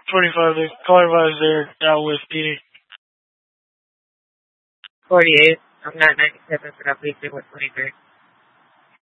25, the car advisor there, now with PD. 48. I'm not 97, but I'll be there with 23.